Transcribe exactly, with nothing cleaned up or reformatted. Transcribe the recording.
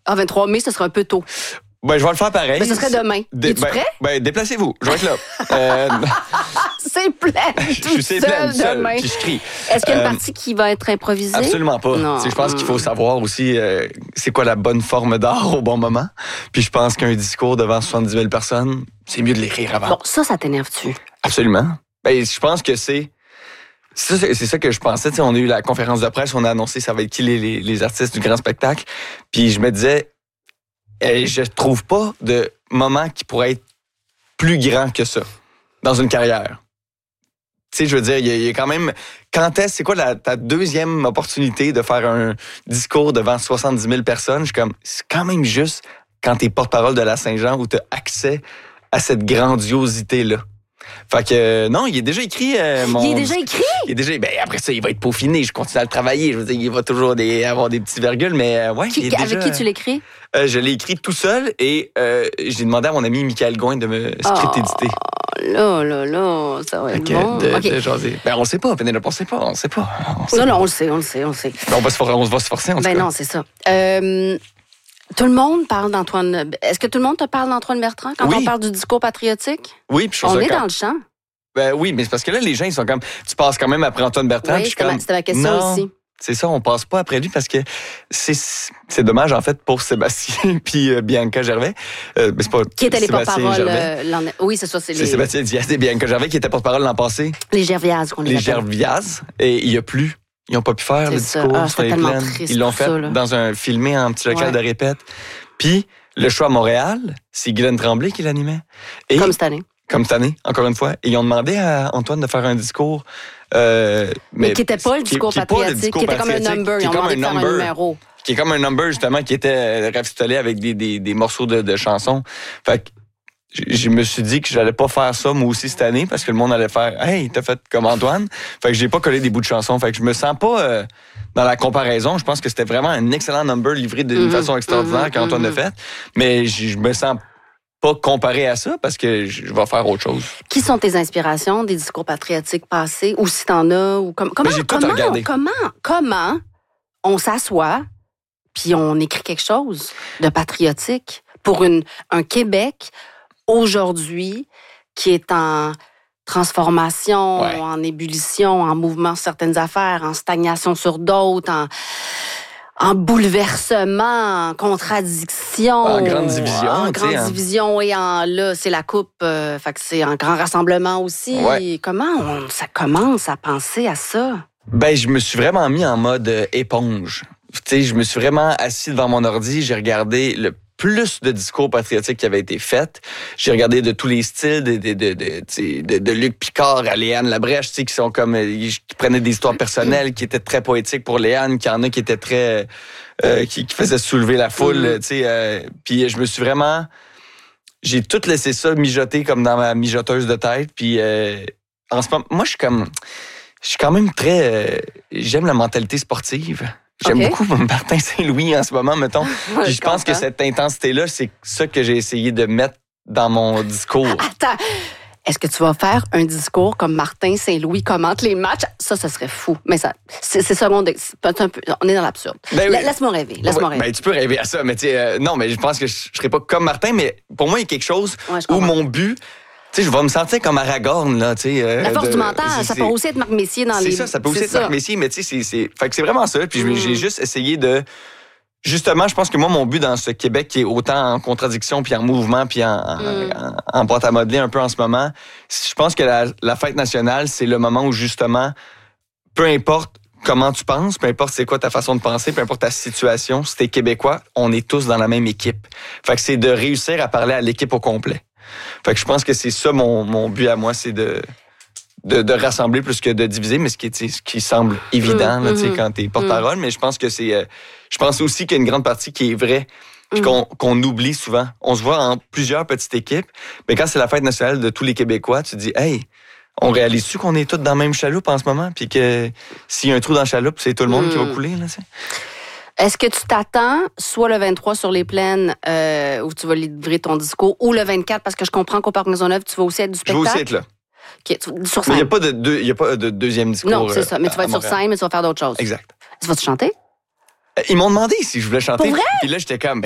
Ah, vingt-trois mai, ce sera un peu tôt. Ben, je vais le faire pareil. Mais ce serait demain. Dé- Es-tu ben, prêt? Ben, déplacez-vous. Je vais être là. euh, C'est plein. je suis c'est plein, seul, demain. puis je crie. Est-ce qu'il y a une Euh, partie qui va être improvisée? Absolument pas. Non. Tu sais, je pense qu'il faut savoir aussi euh, c'est quoi la bonne forme d'art au bon moment. Puis je pense qu'un discours devant soixante-dix mille personnes, c'est mieux de l'écrire avant. Bon, ça, ça t'énerve-tu? Absolument. Ben, je pense que c'est... C'est ça, c'est ça que je pensais. Tu sais, on a eu la conférence de presse, on a annoncé ça va être qui les, les, les artistes du grand spectacle. Puis je me disais, eh, je trouve pas de moment qui pourrait être plus grand que ça dans une carrière. Tu sais, je veux dire, il y, y a quand même... Quand est-ce, c'est quoi la, ta deuxième opportunité de faire un discours devant soixante-dix mille personnes? Je suis comme, c'est quand même juste quand t'es porte-parole de la Saint-Jean où t'as accès à cette grandiosité-là. Fait que, euh, non, il est déjà écrit... Euh, mon... Il est déjà écrit? Il est déjà... Ben, après ça, il va être peaufiné. Je continue à le travailler. Je veux dire, il va toujours des, avoir des petits virgules, mais euh, ouais, Qui, il est avec déjà... qui tu l'écris? Euh, je l'ai écrit tout seul et euh, j'ai demandé à mon ami Michael Gouin de me script-éditer. Oh, là, là, là, ça va être Fait que, bon. de, Okay. de jaser. Ben, on sait pas, Pénélope, on sait pas, on sait pas. On sait Non, pas. non, on le sait, on le sait, on le sait. Ben, on, va se for- on va se forcer, en tout Ben cas. non, c'est ça. Euh, tout le monde parle d'Antoine... Est-ce que tout le monde te parle d'Antoine Bertrand quand Oui. on parle du discours patriotique? Oui, puis je trouve On ça est quand- dans le champ. Ben oui, mais c'est parce que là, les gens, ils sont comme... Tu passes quand même après Antoine Bertrand. Oui, puis je suis c'était ma, comme, c'était ma question non, aussi. C'est ça, on passe pas après lui parce que c'est, c'est dommage, en fait, pour Sébastien puis euh, Bianca Gervais. Euh, mais c'est pas Qui étaient les Sébastien porte-paroles? Gervais. euh, l'an- oui, c'est ça, c'est C'est les, Sébastien Diaz et Bianca Gervais qui étaient porte-parole l'an passé. les gerviases qu'on les, Les appelle. Gervias. Et il y a plus. Ils n'ont pas pu faire C'est le ça. discours Ah, sur les c'était tellement plaines. triste Ils l'ont pour fait ça, là. dans un filmé en petit local Ouais. de répète. Puis, le show à Montréal, c'est Guylaine Tremblay qui l'animait. Et, Comme cette année. comme cette année, encore une fois. Et ils ont demandé à Antoine de faire un discours... Euh, Mais, qui n'était pas le qui- discours qui est pas le patriotique, discours qui était comme un patriotique, number. qui Ils est ont comme demandé de un faire un number. numéro. Qui est comme un number, justement, qui était rafistolé avec des, des, des morceaux de, de chansons. Fait que je, je me suis dit que j'allais pas faire ça, moi aussi, cette année, parce que le monde allait faire « Hey, t'as fait comme Antoine ». Fait que j'ai pas collé des bouts de chansons. Fait que je me sens pas... Euh, dans la comparaison, je pense que c'était vraiment un excellent number livré d'une Mm-hmm, façon extraordinaire mm-hmm, qu'Antoine a mm-hmm. fait. Mais je, je me sens pas comparé à ça parce que je, je vais faire autre chose. Qui sont tes inspirations des discours patriotiques passés, ou si t'en as, ou comme, comment, Mais j'ai tout comment, regardé. comment, comment on s'assoit puis on écrit quelque chose de patriotique pour une, un Québec aujourd'hui qui est en transformation, Ouais. en ébullition, en mouvement sur certaines affaires, en stagnation sur d'autres, en, en bouleversement, en contradiction. En grande division, En tu sais, grande hein. division, et en, là, c'est la coupe, euh, fait que c'est un grand rassemblement aussi. Ouais. Comment on, ça commence à penser à ça? Ben, je me suis vraiment mis en mode euh, éponge. Tu sais, je me suis vraiment assis devant mon ordi, j'ai regardé le plus de discours patriotiques qui avaient été faits. J'ai regardé de tous les styles, de, de, de, de, tu sais, de, de Luc Picard à Léane Labrèche, tu sais, qui sont comme, euh, qui prenaient des histoires personnelles, qui étaient très poétiques pour Léane, qu'il y en a qui étaient très, euh, qui, qui faisaient soulever la foule, Mm. tu sais. Euh, puis je me suis vraiment, j'ai tout laissé ça mijoter comme dans ma mijoteuse de tête. Puis euh, en ce moment, moi, je suis comme, je suis quand même très, euh, j'aime la mentalité sportive. J'aime Ok. beaucoup Martin Saint-Louis en ce moment, mettons. Ouais, Puis je pense que comprends. cette intensité-là, c'est ça que j'ai essayé de mettre dans mon discours. Attends, est-ce que tu vas faire un discours comme Martin Saint-Louis commente les matchs? Ça, ce serait fou. Mais ça, c'est, c'est secondaire. C'est un peu, on est dans l'absurde. Ben oui. La- Laisse-moi rêver. Laisse-moi Ouais, rêver. ben, tu peux rêver à ça, mais tu sais, euh, non, mais je pense que je, je serais pas comme Martin, mais pour moi, il y a quelque chose Ouais, je où comprends. mon but, tu sais, je vais me sentir comme Aragorn, là, tu sais. euh, La force de- du mental, c'est- ça c'est- peut aussi être Marc Messier dans les... C'est ça, ça peut aussi c'est être Marc Messier, mais tu sais, c'est, c'est, fait que c'est vraiment ça. Puis je- Mm. j'ai juste essayé de, justement, je pense que moi, mon but dans ce Québec qui est autant en contradiction, puis en mouvement, puis en, en, Mm. en, en pâte à modeler un peu en ce moment, je pense que la, la fête nationale, c'est le moment où justement, peu importe comment tu penses, peu importe c'est quoi ta façon de penser, peu importe ta situation, si t'es Québécois, on est tous dans la même équipe. Fait que c'est de réussir à parler à l'équipe au complet. Fait que je pense que c'est ça mon, mon but à moi, c'est de, de, de rassembler plus que de diviser, mais ce qui, est, ce qui semble évident Mm, là, tu sais, mm, quand t'es porte-parole, mais je pense que c'est... euh, je pense aussi qu'il y a une grande partie qui est vraie, puis qu'on, qu'on oublie souvent. On se voit en plusieurs petites équipes, mais quand c'est la fête nationale de tous les Québécois, tu te dis « Hey, on réalise-tu qu'on est tous dans la même chaloupe en ce moment? » Puis que s'il y a un trou dans la chaloupe, c'est tout le monde Mm. qui va couler. Là, tu sais. Est-ce que tu t'attends, soit le vingt-trois sur les plaines, euh, où tu vas livrer ton discours, ou le vingt-quatre, parce que je comprends qu'au Parc Maisonneuve, tu vas aussi être du Je vais spectacle? aussi être là. OK, tu- sur Mais il n'y a scène. pas de, deux, il y a pas de deuxième discours. Non, c'est euh, ça. Mais tu vas à être sur Montréal. scène, mais tu vas faire d'autres choses. Exact. Tu vas-te chanter? Ils m'ont demandé si je voulais chanter. Pour vrai? Puis là, j'étais comme, ben